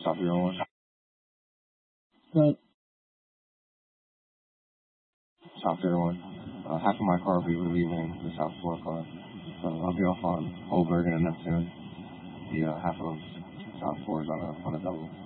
South 301. But South 301. Half of my car will be leaving the South 4 car. So I'll be off on Holberg and Neptune. The half of South 4 is on a double.